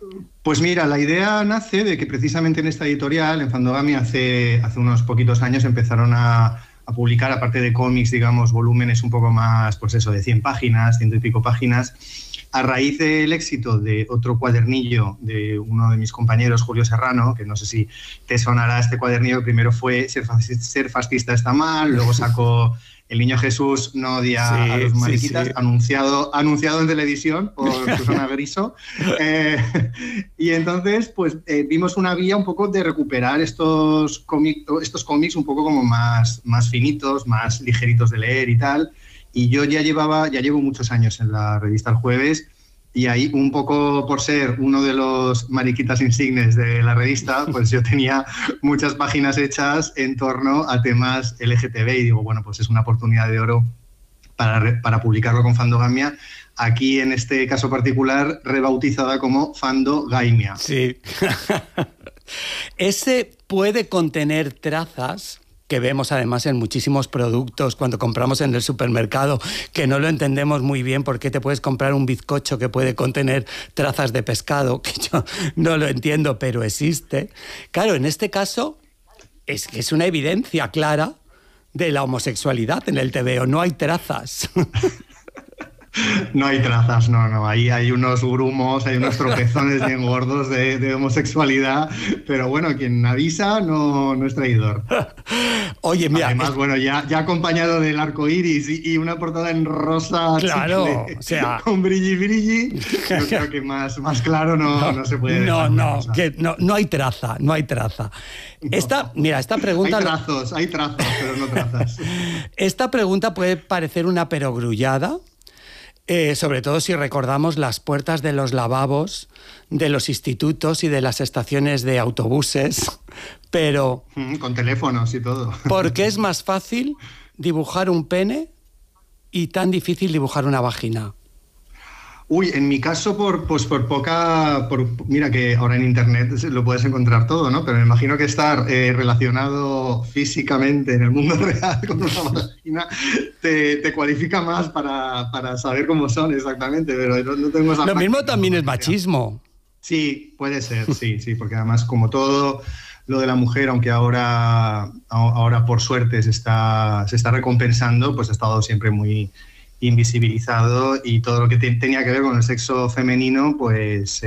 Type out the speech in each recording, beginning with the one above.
Pues mira, la idea nace de que precisamente en esta editorial, en Fandogamia, hace unos poquitos años empezaron a publicar, aparte de cómics, digamos, volúmenes un poco más, pues eso, de 100 páginas, 100 y pico páginas, a raíz del éxito de otro cuadernillo de uno de mis compañeros, Julio Serrano, que no sé si te sonará este cuadernillo, primero fue Ser fascista está mal, luego sacó El niño Jesús no odia a los mariquitas, anunciado en televisión por Susana Griso. Y entonces, pues vimos una vía un poco de recuperar estos cómics un poco como más finitos, más ligeritos de leer y tal. Y yo ya llevo muchos años en la revista El Jueves, y ahí, un poco por ser uno de los mariquitas insignes de la revista, pues yo tenía muchas páginas hechas en torno a temas LGTB, y digo, bueno, pues es una oportunidad de oro para publicarlo con Fandogamia, aquí en este caso particular rebautizada como Fandogaimia. Sí. Ese puede contener trazas que vemos además en muchísimos productos cuando compramos en el supermercado, que no lo entendemos muy bien porque te puedes comprar un bizcocho que puede contener trazas de pescado, que yo no lo entiendo, pero existe. Claro, en este caso es que es una evidencia clara de la homosexualidad en el TVO, no hay trazas. No hay trazas, no. Ahí hay unos grumos, hay unos tropezones bien gordos de homosexualidad, pero bueno, quien avisa no es traidor. Oye, mira... Además, bueno, ya acompañado del arco iris y una portada en rosa, claro, chicle, o sea... con brilli, yo creo que más claro no se puede dejar. No hay traza. No. Esta pregunta... Hay trazos, pero no trazas. Esta pregunta puede parecer una perogrullada, sobre todo si recordamos las puertas de los lavabos, de los institutos y de las estaciones de autobuses, pero... Con teléfonos y todo. ¿Por qué es más fácil dibujar un pene y tan difícil dibujar una vagina? Uy, en mi caso mira que ahora en internet lo puedes encontrar todo, ¿no? Pero me imagino que estar relacionado físicamente en el mundo real con una vagina te cualifica más para saber cómo son exactamente, pero no tengo esa... Lo mismo también es machismo. Sí, puede ser, sí, porque además como todo lo de la mujer, aunque ahora por suerte se está recompensando, pues ha estado siempre muy invisibilizado, y todo lo que tenía que ver con el sexo femenino pues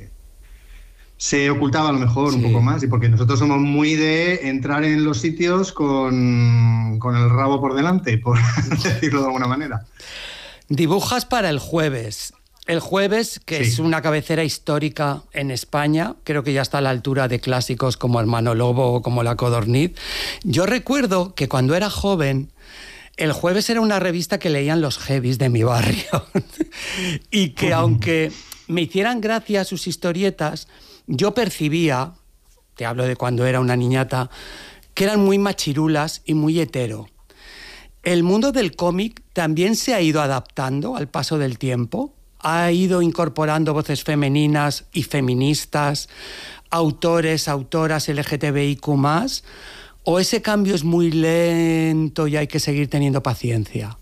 se ocultaba a lo mejor un poco más, y porque nosotros somos muy de entrar en los sitios con el rabo por delante, por decirlo de alguna manera. Dibujas para El Jueves. El Jueves, que es una cabecera histórica en España, creo que ya está a la altura de clásicos como Hermano Lobo o como La Codorniz. Yo recuerdo que cuando era joven, El Jueves era una revista que leían los heavies de mi barrio y que aunque me hicieran gracia sus historietas, yo percibía, te hablo de cuando era una niñata, que eran muy machirulas y muy hetero. El mundo del cómic también se ha ido adaptando al paso del tiempo, ha ido incorporando voces femeninas y feministas, autores, autoras LGTBIQ+, ¿o ese cambio es muy lento y hay que seguir teniendo paciencia?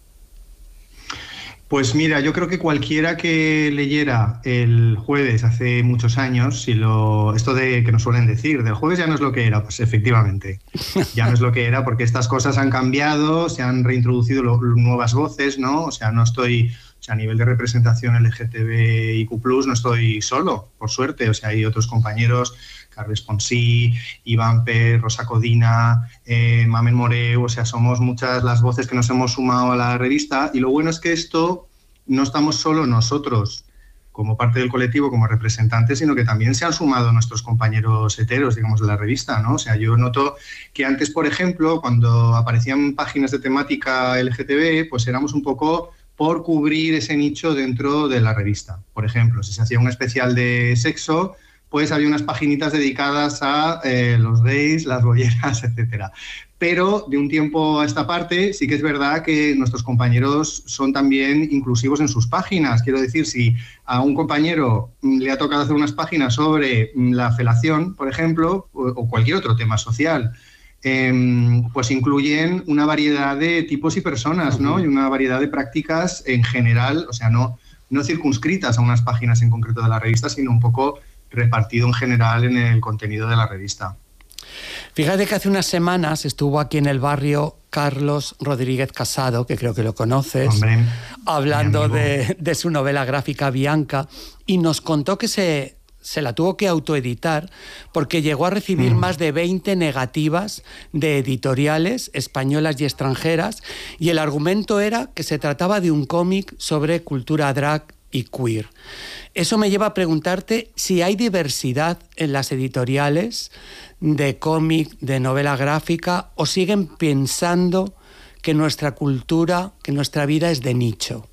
Pues mira, yo creo que cualquiera que leyera El Jueves hace muchos años, esto de que nos suelen decir, del jueves ya no es lo que era, pues efectivamente, ya no es lo que era, porque estas cosas han cambiado, se han reintroducido nuevas voces, ¿no? O sea, a nivel de representación LGTBIQ+, no estoy solo, por suerte. O sea, hay otros compañeros, Carles Ponsí, Iván Per, Rosa Codina, Mamen Moreu, o sea, somos muchas las voces que nos hemos sumado a la revista, y lo bueno es que esto no estamos solo nosotros como parte del colectivo, como representantes, sino que también se han sumado nuestros compañeros heteros, digamos, de la revista, ¿no? O sea, yo noto que antes, por ejemplo, cuando aparecían páginas de temática LGTB, pues éramos un poco por cubrir ese nicho dentro de la revista. Por ejemplo, si se hacía un especial de sexo, pues había unas paginitas dedicadas a los gays, las bolleras, etcétera. Pero de un tiempo a esta parte sí que es verdad que nuestros compañeros son también inclusivos en sus páginas. Quiero decir, si a un compañero le ha tocado hacer unas páginas sobre la felación, por ejemplo, o cualquier otro tema social, pues incluyen una variedad de tipos y personas, ¿no? Y una variedad de prácticas en general, o sea, no no circunscritas a unas páginas en concreto de la revista, sino un poco repartido en general en el contenido de la revista. Fíjate que hace unas semanas estuvo aquí en el barrio Carlos Rodríguez Casado, que creo que lo conoces, Hombre, hablando de su novela gráfica Bianca, y nos contó que se la tuvo que autoeditar porque llegó a recibir más de 20 negativas de editoriales españolas y extranjeras, y el argumento era que se trataba de un cómic sobre cultura drag y queer. Eso me lleva a preguntarte si hay diversidad en las editoriales de cómic, de novela gráfica, o siguen pensando que nuestra cultura, que nuestra vida es de nicho.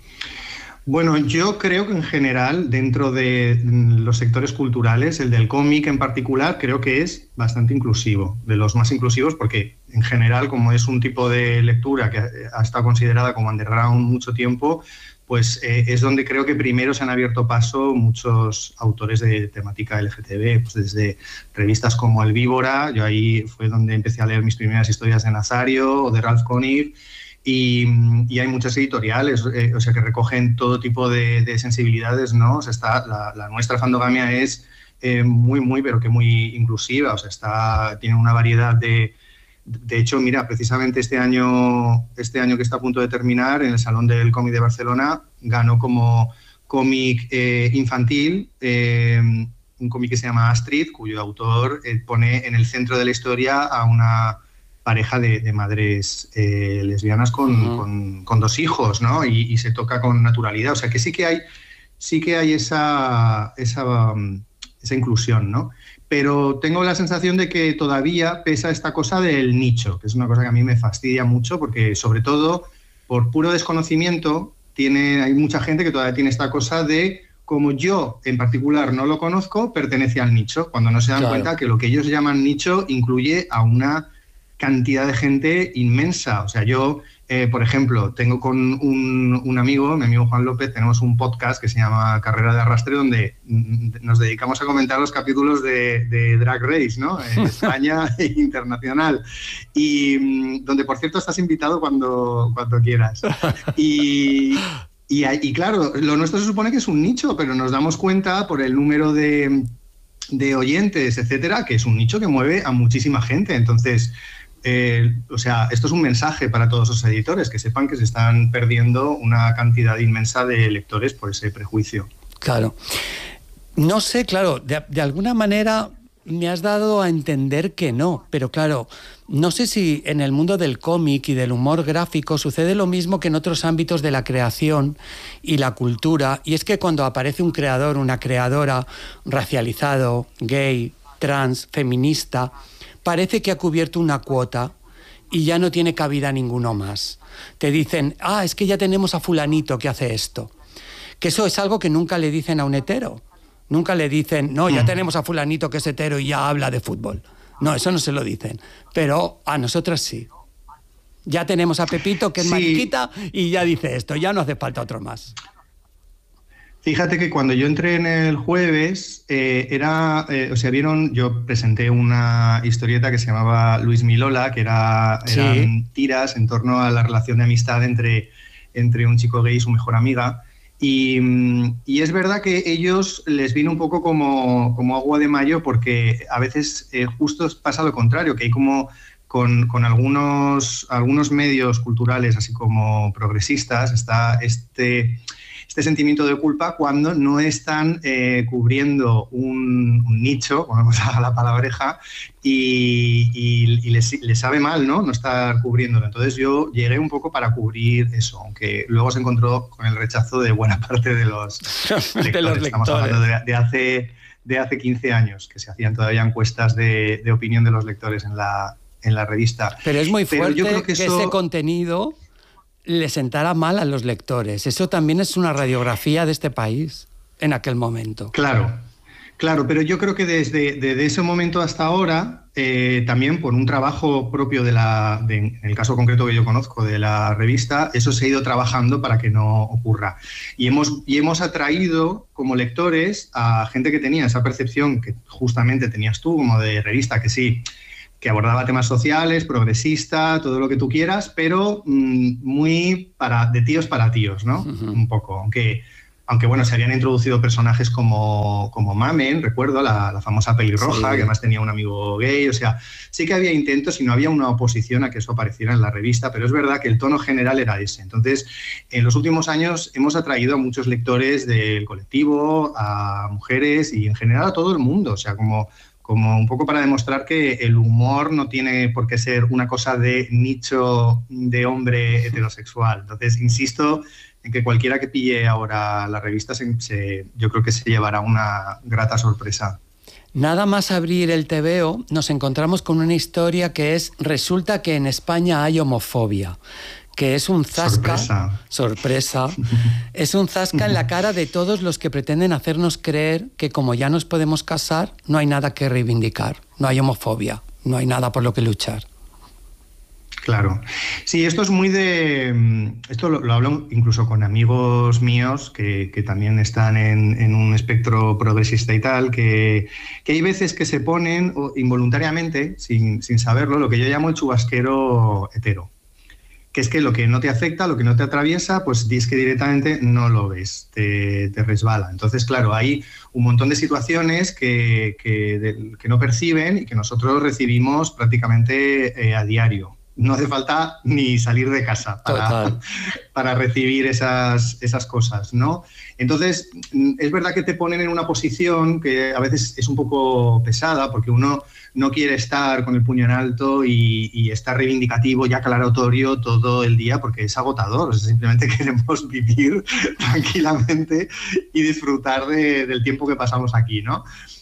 Bueno, yo creo que en general, dentro de los sectores culturales, el del cómic en particular, creo que es bastante inclusivo, de los más inclusivos, porque en general, como es un tipo de lectura que ha estado considerada como underground mucho tiempo, pues es donde creo que primero se han abierto paso muchos autores de temática LGTB, pues desde revistas como El Víbora. Yo ahí fue donde empecé a leer mis primeras historias de Nazario o de Ralph Koenig, y hay muchas editoriales, o sea, que recogen todo tipo de sensibilidades, ¿no? O sea, la nuestra Fandogamia es muy, pero que muy inclusiva, o sea, tiene una variedad de hecho, mira, precisamente este año que está a punto de terminar, en el Salón del Cómic de Barcelona, ganó como cómic infantil un cómic que se llama Astrid, cuyo autor pone en el centro de la historia a una pareja de madres lesbianas con 2 hijos, ¿no? Y se toca con naturalidad. O sea, que sí que hay esa inclusión, ¿no? Pero tengo la sensación de que todavía pesa esta cosa del nicho, que es una cosa que a mí me fastidia mucho, porque sobre todo por puro desconocimiento hay mucha gente que todavía tiene esta cosa de, como yo en particular no lo conozco, pertenece al nicho, cuando no se dan cuenta que lo que ellos llaman nicho incluye a una cantidad de gente inmensa. O sea, yo, por ejemplo, tengo con un amigo, mi amigo Juan López, tenemos un podcast que se llama Carrera de Arrastre, donde nos dedicamos a comentar los capítulos de Drag Race, ¿no? En España e internacional. Y donde, por cierto, estás invitado cuando quieras. Y claro, lo nuestro se supone que es un nicho, pero nos damos cuenta por el número de oyentes, etcétera, que es un nicho que mueve a muchísima gente. Entonces, o sea, esto es un mensaje para todos los editores, que sepan que se están perdiendo una cantidad inmensa de lectores por ese prejuicio. Claro. No sé, claro, de alguna manera me has dado a entender que no, pero claro, no sé si en el mundo del cómic y del humor gráfico sucede lo mismo que en otros ámbitos de la creación y la cultura, y es que cuando aparece un creador, una creadora racializado, gay, trans, feminista, parece que ha cubierto una cuota y ya no tiene cabida ninguno más. Te dicen, es que ya tenemos a fulanito que hace esto. Que eso es algo que nunca le dicen a un hetero. Nunca le dicen, no, ya tenemos a fulanito que es hetero y ya habla de fútbol. No, eso no se lo dicen. Pero a nosotras sí. Ya tenemos a Pepito, que es mariquita, y ya dice esto, ya no hace falta otro más. Fíjate que cuando yo entré en el Jueves, yo presenté una historieta que se llamaba Luis Milola, que eran tiras en torno a la relación de amistad entre un chico gay y su mejor amiga. Y es verdad que ellos les vino un poco como agua de mayo, porque a veces justo pasa lo contrario, que hay como con algunos medios culturales, así como progresistas, está este sentimiento de culpa cuando no están cubriendo un nicho, volvemos a la palabreja, y les sabe mal, ¿no? No estar cubriéndolo. Entonces yo llegué un poco para cubrir eso, aunque luego se encontró con el rechazo de buena parte de los lectores. Estamos hablando de hace 15 años, que se hacían todavía encuestas de opinión de los lectores en la revista. Pero es muy fuerte yo creo que ese contenido le sentara mal a los lectores. Eso también es una radiografía de este país en aquel momento. Claro, pero yo creo que desde ese momento hasta ahora, también por un trabajo propio en el caso concreto que yo conozco de la revista, eso se ha ido trabajando para que no ocurra. Y hemos atraído como lectores a gente que tenía esa percepción que justamente tenías tú, como de revista, que sí, que abordaba temas sociales, progresista, todo lo que tú quieras, pero muy de tíos para tíos, ¿no? Uh-huh. Un poco, Aunque bueno, se habían introducido personajes como Mamen, recuerdo, la famosa pelirroja, sí, que además tenía un amigo gay. O sea, sí que había intentos y no había una oposición a que eso apareciera en la revista, pero es verdad que el tono general era ese. Entonces, en los últimos años hemos atraído a muchos lectores del colectivo, a mujeres y en general a todo el mundo. O sea, como un poco para demostrar que el humor no tiene por qué ser una cosa de nicho de hombre heterosexual. Entonces, insisto en que cualquiera que pille ahora la revista yo creo que se llevará una grata sorpresa. Nada más abrir el TVO, nos encontramos con una historia que resulta que en España hay homofobia, que es un zasca, sorpresa, es un zasca en la cara de todos los que pretenden hacernos creer que como ya nos podemos casar, no hay nada que reivindicar, no hay homofobia, no hay nada por lo que luchar. Claro. Sí, esto es muy de... Esto lo hablo incluso con amigos míos que también están en un espectro progresista y tal, que hay veces que se ponen involuntariamente, sin saberlo, lo que yo llamo el chubasquero hetero. Que es que lo que no te afecta, lo que no te atraviesa, pues es que directamente no lo ves, te resbala. Entonces, claro, hay un montón de situaciones que no perciben y que nosotros recibimos prácticamente a diario. No hace falta ni salir de casa para recibir esas cosas, ¿no? Entonces, es verdad que te ponen en una posición que a veces es un poco pesada, porque uno no quiere estar con el puño en alto y estar reivindicativo y aclaratorio todo el día, porque es agotador. O sea, simplemente queremos vivir tranquilamente y disfrutar del tiempo que pasamos aquí, ¿no?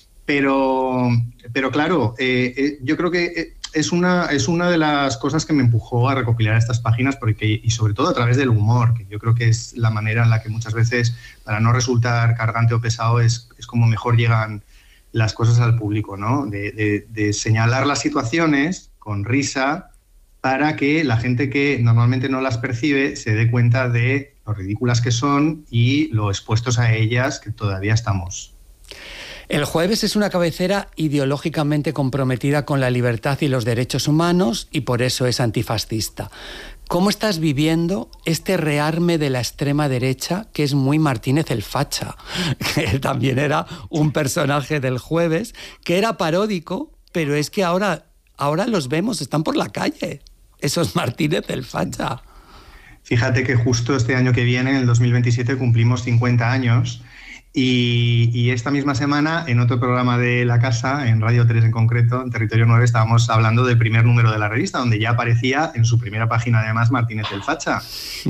Pero claro, yo creo que es una de las cosas que me empujó a recopilar estas páginas, y sobre todo a través del humor, que yo creo que es la manera en la que muchas veces, para no resultar cargante o pesado, es como mejor llegan las cosas al público, ¿no? De señalar las situaciones con risa para que la gente que normalmente no las percibe se dé cuenta de lo ridículas que son y lo expuestos a ellas que todavía estamos. El Jueves es una cabecera ideológicamente comprometida con la libertad y los derechos humanos y por eso es antifascista. ¿Cómo estás viviendo este rearme de la extrema derecha, que es muy Martínez el Facha, que también era un personaje del Jueves, que era paródico, pero es que ahora los vemos, están por la calle. Eso es Martínez el Facha. Fíjate que justo este año que viene, en el 2027, cumplimos 50 años. Y esta misma semana, en otro programa de La Casa, en Radio 3 en concreto, en Territorio 9, estábamos hablando del primer número de la revista, donde ya aparecía en su primera página, además, Martínez el Facha.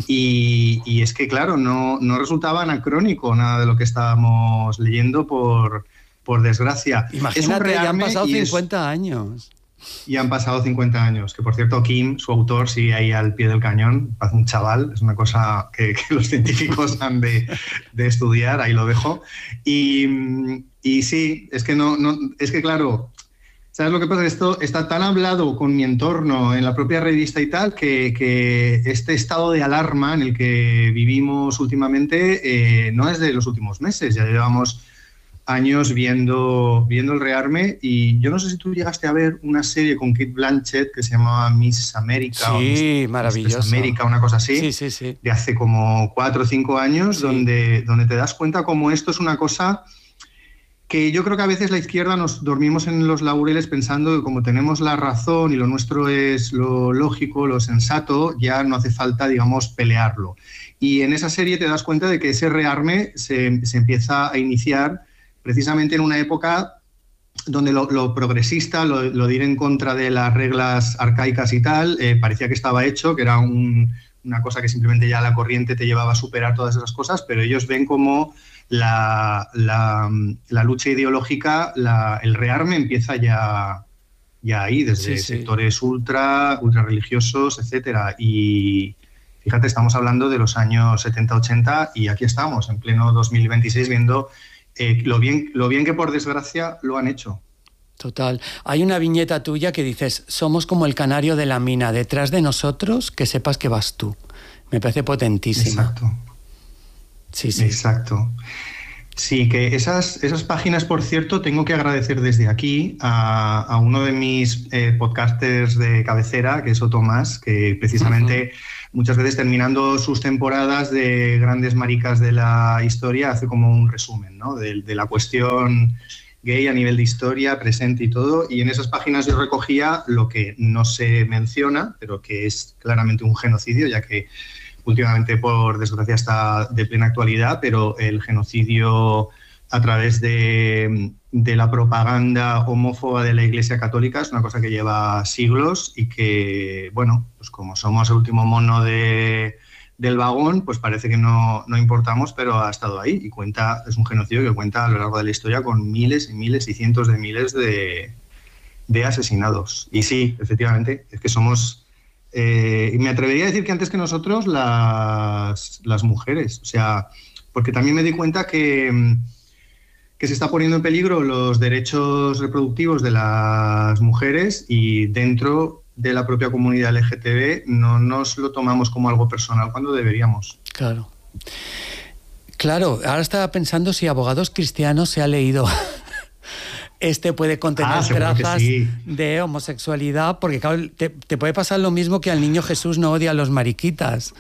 Y es que, claro, no resultaba anacrónico nada de lo que estábamos leyendo, por desgracia. Imagínate, ya han pasado 50 años. Y han pasado 50 años, que por cierto Kim, su autor, sigue ahí al pie del cañón, parece un chaval, es una cosa que los científicos han de estudiar, ahí lo dejo. Y sí, es que claro, ¿sabes lo que pasa? Esto está tan hablado con mi entorno, en la propia revista y tal, que este estado de alarma en el que vivimos últimamente no es de los últimos meses, ya llevamos años viendo el rearme, y yo no sé si tú llegaste a ver una serie con Kate Blanchett que se llamaba Miss América. Sí, maravillosa. Miss América, una cosa así, sí. De hace como 4 o 5 años, sí. donde te das cuenta cómo esto es una cosa que yo creo que a veces la izquierda nos dormimos en los laureles pensando que como tenemos la razón y lo nuestro es lo lógico, lo sensato, ya no hace falta, digamos, pelearlo. Y en esa serie te das cuenta de que ese rearme se empieza a iniciar precisamente en una época donde lo progresista, lo de ir en contra de las reglas arcaicas y tal, parecía que estaba hecho, que era una cosa que simplemente ya la corriente te llevaba a superar todas esas cosas, pero ellos ven como la lucha ideológica, el rearme empieza ya ahí, desde sectores ultra religiosos, etcétera. Y fíjate, estamos hablando de los años 70-80 y aquí estamos, en pleno 2026, viendo lo bien que por desgracia lo han hecho. Total. Hay una viñeta tuya que dices: somos como el canario de la mina, detrás de nosotros que sepas que vas tú. Me parece potentísima. Exacto. Sí. Exacto. Sí, que esas páginas, por cierto, tengo que agradecer desde aquí a uno de mis podcasters de cabecera, que es Otto Mas, que precisamente muchas veces terminando sus temporadas de grandes maricas de la historia, hace como un resumen, ¿no? de la cuestión gay a nivel de historia, presente y todo, y en esas páginas yo recogía lo que no se menciona, pero que es claramente un genocidio, ya que últimamente, por desgracia, está de plena actualidad, pero el genocidio a través de la propaganda homófoba de la Iglesia Católica es una cosa que lleva siglos y que, bueno, pues como somos el último mono del vagón, pues parece que no importamos, pero ha estado ahí y es un genocidio que cuenta a lo largo de la historia con miles y miles y cientos de miles de asesinados. Y sí, efectivamente, es que somos... y me atrevería a decir que antes que nosotros las mujeres, o sea, porque también me di cuenta que se está poniendo en peligro los derechos reproductivos de las mujeres y dentro de la propia comunidad LGTB no nos lo tomamos como algo personal cuando deberíamos. Claro. Claro, ahora estaba pensando si Abogados Cristianos se ha leído... puede contener trazas de homosexualidad, porque claro, te puede pasar lo mismo que al niño Jesús no odia a los mariquitas.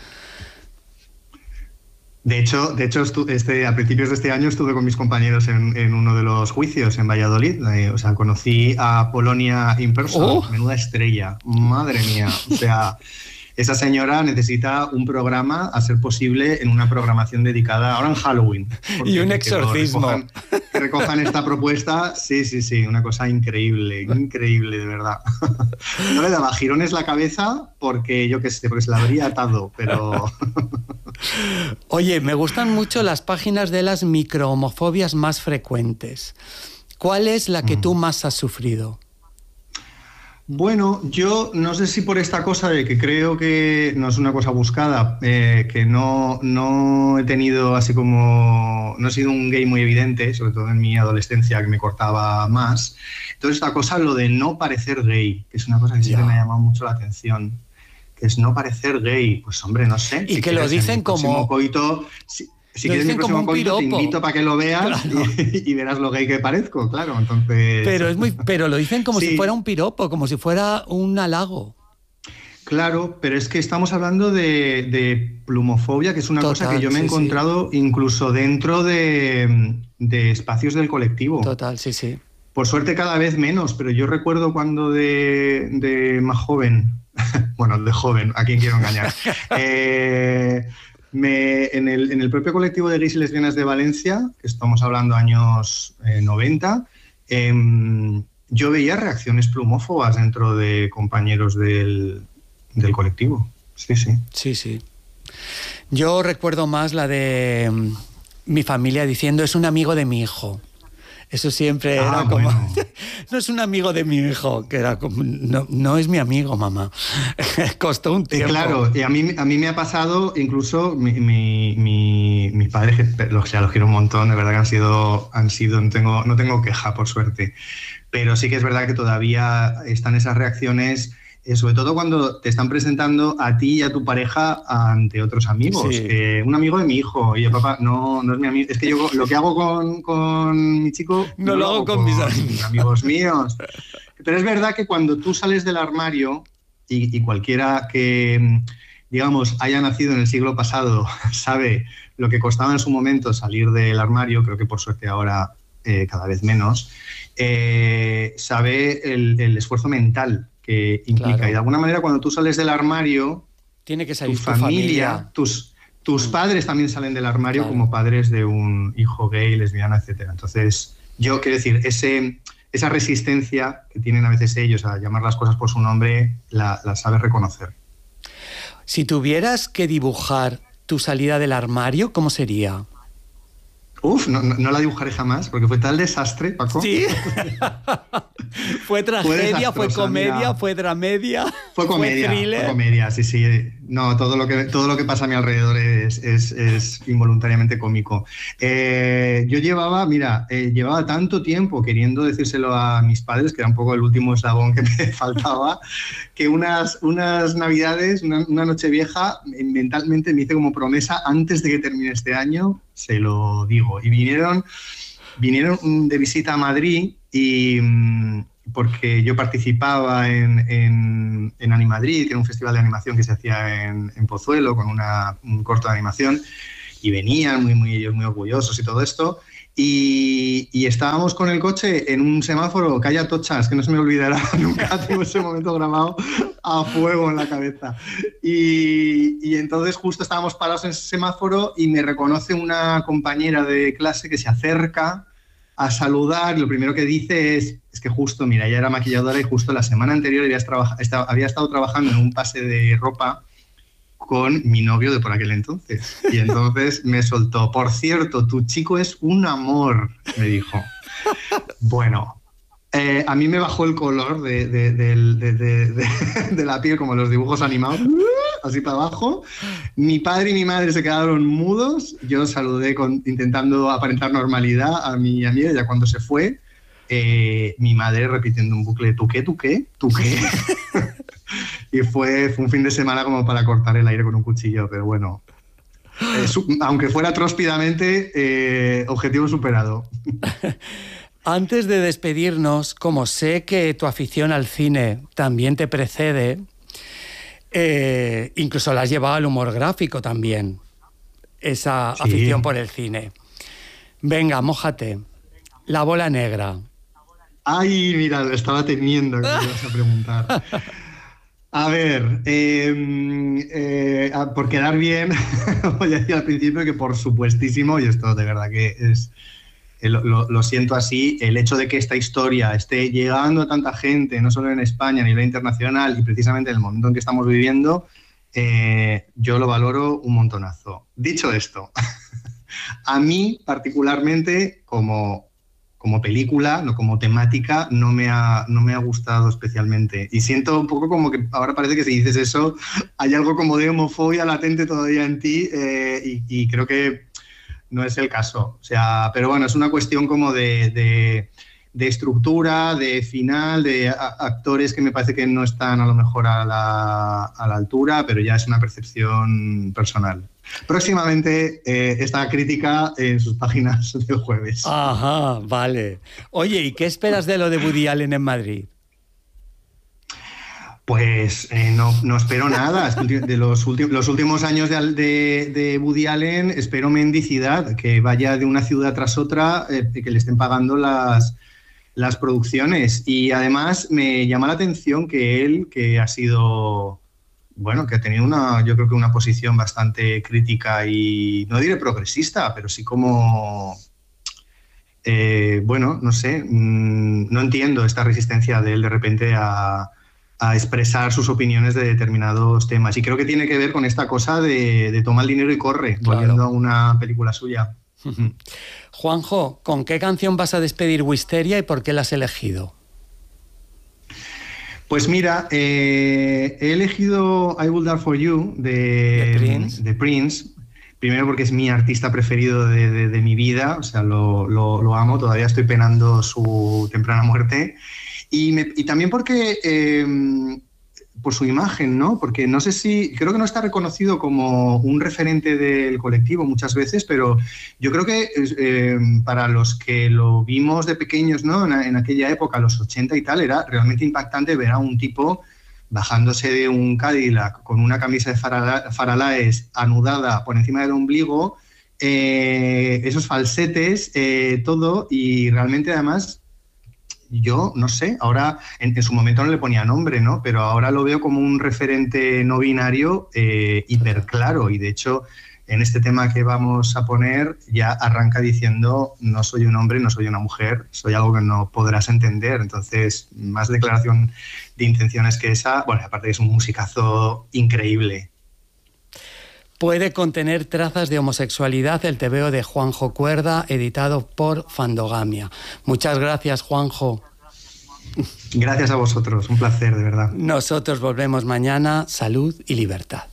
De hecho a principios de este año estuve con mis compañeros en uno de los juicios en Valladolid. O sea, conocí a Polonia in person, menuda estrella, madre mía. O sea, esa señora necesita un programa, a ser posible, en una programación dedicada ahora en Halloween. Y un exorcismo. Que recojan esta propuesta, sí, una cosa increíble, de verdad. No le daba girones la cabeza porque, yo qué sé, porque se la habría atado, pero... Oye, me gustan mucho las páginas de las microhomofobias más frecuentes. ¿Cuál es la que tú más has sufrido? Bueno, yo no sé si por esta cosa de que creo que no es una cosa buscada, que no he tenido así como... No he sido un gay muy evidente, sobre todo en mi adolescencia, que me cortaba más. Entonces esta cosa, lo de no parecer gay, que es una cosa que siempre me ha llamado mucho la atención, que es no parecer gay. Pues hombre, no sé. Y si que lo dicen como... Coito, si quieres mi próximo coito, te invito para que lo veas, claro. y verás lo gay que parezco, claro. Entonces... Pero lo dicen como si fuera un piropo, como si fuera un halago. Claro, pero es que estamos hablando de plumofobia, que es una cosa que yo me he encontrado incluso dentro de espacios del colectivo. Total, sí. Por suerte cada vez menos, pero yo recuerdo cuando de más joven, bueno, de joven, ¿a quién quiero engañar? En el propio colectivo de gays y lesbianas de Valencia, que estamos hablando años 90, yo veía reacciones plumófobas dentro de compañeros del colectivo. Sí. Yo recuerdo más la de mi familia diciendo, es un amigo de mi hijo. Eso siempre era como... Bueno. No es un amigo de mi hijo, que era como... No es mi amigo, mamá. Costó un tiempo. Claro, y a mí me ha pasado, incluso mis padres, que los quiero un montón, de verdad que han sido no tengo queja, por suerte. Pero sí que es verdad que todavía están esas reacciones... sobre todo cuando te están presentando a ti y a tu pareja ante otros amigos. Sí. Un amigo de mi hijo. Oye, papá, no es mi amigo. Es que yo lo que hago con mi chico... No lo hago con mis amigos míos. Pero es verdad que cuando tú sales del armario, y cualquiera que, digamos, haya nacido en el siglo pasado sabe lo que costaba en su momento salir del armario, creo que por suerte ahora cada vez menos, sabe el esfuerzo mental que implica. Claro. Y de alguna manera, cuando tú sales del armario, tiene que salir tu familia. Tus padres también salen del armario, claro, como padres de un hijo gay, lesbiana, etcétera. Entonces, yo quiero decir, esa resistencia que tienen a veces ellos a llamar las cosas por su nombre, la sabes reconocer. Si tuvieras que dibujar tu salida del armario, ¿cómo sería? No la dibujaré jamás, porque fue tal desastre, Paco. Sí. Fue tragedia, fue comedia, mira, fue dramedia, fue thriller. Fue comedia, sí. No, todo lo que pasa a mi alrededor es involuntariamente cómico. Yo llevaba tanto tiempo queriendo decírselo a mis padres, que era un poco el último eslabón que me faltaba, que unas navidades, una Nochevieja, mentalmente me hice como promesa, antes de que termine este año, se lo digo. Y vinieron de visita a Madrid y porque yo participaba en Animadrid, que era un festival de animación que se hacía en Pozuelo, con un corto de animación, y venían ellos muy orgullosos y todo esto. Y estábamos con el coche en un semáforo, calla tochas, que no se me olvidará nunca, tengo ese momento grabado a fuego en la cabeza. Y entonces justo estábamos parados en ese semáforo y me reconoce una compañera de clase que se acerca a saludar, y lo primero que dice es que justo, mira, ella era maquilladora y justo la semana anterior había estado trabajando en un pase de ropa con mi novio de por aquel entonces. Y entonces me soltó, por cierto, tu chico es un amor, me dijo. Bueno, a mí me bajó el color de la piel, como los dibujos animados, así para abajo. Mi padre y mi madre se quedaron mudos. Yo saludé intentando aparentar normalidad a mi amiga. Ya cuando se fue, mi madre repitiendo un bucle, ¿tú qué? ¿Tú qué? ¿Tú qué? Y fue un fin de semana como para cortar el aire con un cuchillo, pero bueno, aunque fuera tróspidamente, objetivo superado. Antes de despedirnos, como sé que tu afición al cine también te precede, incluso la has llevado al humor gráfico también, esa afición por el cine. Venga, mójate. La bola negra. Ay, mira, lo estaba temiendo que me ibas a preguntar. A ver, por quedar bien, voy a decir al principio que por supuestísimo, y esto de verdad que es, lo siento así, el hecho de que esta historia esté llegando a tanta gente, no solo en España, a nivel internacional, y precisamente en el momento en que estamos viviendo, yo lo valoro un montonazo. Dicho esto, a mí particularmente como película, no como temática, no me ha gustado especialmente. Y siento un poco como que ahora parece que si dices eso, hay algo como de homofobia latente todavía en ti, y creo que no es el caso. O sea, pero bueno, es una cuestión como de estructura, de final, de actores que me parece que no están a lo mejor a la altura, pero ya es una percepción personal. Próximamente esta crítica en sus páginas del jueves. Ajá, vale. Oye, ¿y qué esperas de lo de Woody Allen en Madrid? Pues no espero nada. De los últimos años de Woody Allen espero mendicidad, que vaya de una ciudad tras otra, que le estén pagando las producciones. Y además me llama la atención que él, que ha sido... Bueno, que ha tenido yo creo que una posición bastante crítica y no diré progresista, pero sí como, bueno, no sé, no entiendo esta resistencia de él de repente a expresar sus opiniones de determinados temas. Y creo que tiene que ver con esta cosa de toma el dinero y corre, claro, volviendo a una película suya. Juanjo, ¿con qué canción vas a despedir Wisteria y por qué la has elegido? Pues mira, he elegido I Will Die For You de Prince, primero porque es mi artista preferido de mi vida, o sea, lo amo, todavía estoy penando su temprana muerte, y también porque por su imagen, ¿no? Porque no sé si, creo que no está reconocido como un referente del colectivo muchas veces, pero yo creo que para los que lo vimos de pequeños, ¿no? En aquella época, los 80 y tal, era realmente impactante ver a un tipo bajándose de un Cadillac con una camisa de Faralaes anudada por encima del ombligo, esos falsetes, todo, y realmente además... Yo no sé, ahora en su momento no le ponía nombre, ¿no? Pero ahora lo veo como un referente no binario hiper claro, y de hecho en este tema que vamos a poner ya arranca diciendo no soy un hombre, no soy una mujer, soy algo que no podrás entender. Entonces, más declaración de intenciones que esa, bueno, aparte que es un musicazo increíble. Puede contener trazas de homosexualidad el tebeo de Juanjo Cuerda, editado por Fandogamia. Muchas gracias, Juanjo. Gracias a vosotros, un placer, de verdad. Nosotros volvemos mañana. Salud y libertad.